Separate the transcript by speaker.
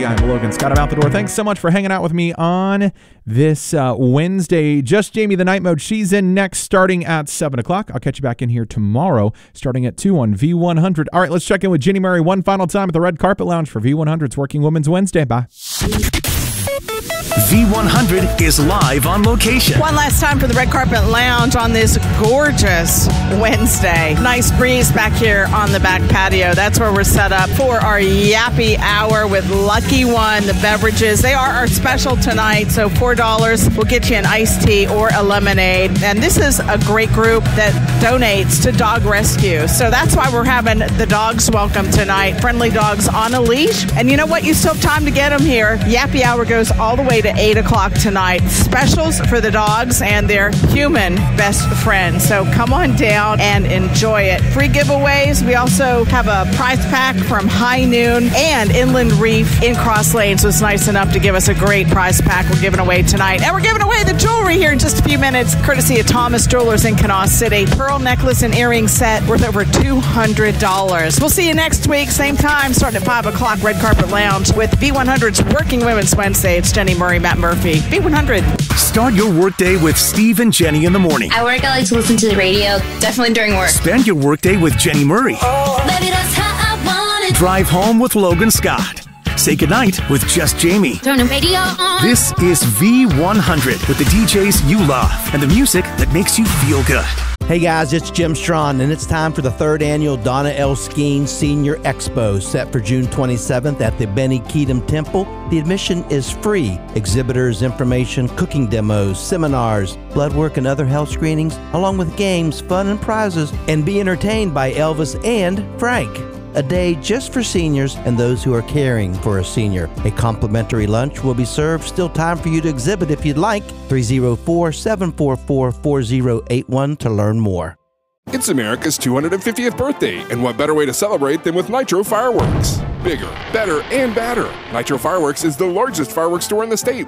Speaker 1: everybody. I'm Logan Scott. I'm out the door. Thanks so much for hanging out with me on this Wednesday. Just Jamie the Night Mode. She's in next starting at 7 o'clock. I'll catch you back in here tomorrow starting at 2 on V100. All right, let's check in with Jenny Murray one final time at the Red Carpet Lounge for V100's Working Women's Wednesday. Bye.
Speaker 2: V100 is live on location.
Speaker 3: One last time for the Red Carpet Lounge on this gorgeous Wednesday. Nice breeze back here on the back patio. That's where we're set up for our Yappy Hour with Lucky One. The beverages, they are our special tonight. So $4 will get you an iced tea or a lemonade. And this is a great group that donates to dog rescue. So that's why we're having the dogs welcome tonight. Friendly dogs on a leash. And you know what? You still have time to get them here. Yappy Hour goes all the way to 8 o'clock tonight. Specials for the dogs and their human best friend. So come on down and enjoy it. Free giveaways. We also have a prize pack from High Noon and Inland Reef in Cross Lanes was nice enough to give us a great prize pack we're giving away tonight. And we're giving away the jewelry here in just a few minutes, courtesy of Thomas Jewelers in Kanawha City. Pearl necklace and earring set worth over $200. We'll see you next week, same time, starting at 5 o'clock, Red Carpet Lounge with V100's Working Women's Wednesday. It's Jenny Murray, Matt Murphy, V100.
Speaker 2: Start your workday with Steve and Jenny in the morning.
Speaker 4: At work, I like to listen to the radio, definitely during work.
Speaker 2: Spend your workday with Jenny Murray.
Speaker 4: Baby, that's how I want it.
Speaker 2: Drive home with Logan Scott. Say goodnight with Just Jamie.
Speaker 4: Turn the radio on.
Speaker 2: This is V100 with the DJs you love and the music that makes you feel good.
Speaker 5: Hey guys, it's Jim Strawn, and it's time for the 3rd annual Donna L. Skeen Senior Expo, set for June 27th at the Benny Keatum Temple. The admission is free. Exhibitors, information, cooking demos, seminars, blood work, and other health screenings, along with games, fun, and prizes, and be entertained by Elvis and Frank. A day just for seniors and those who are caring for a senior. A complimentary lunch will be served. Still time for you to exhibit if you'd like. 304-744-4081 to learn more.
Speaker 6: It's America's 250th birthday, and what better way to celebrate than with Nitro Fireworks? Bigger, better, and badder. Nitro Fireworks is the largest fireworks store in the state,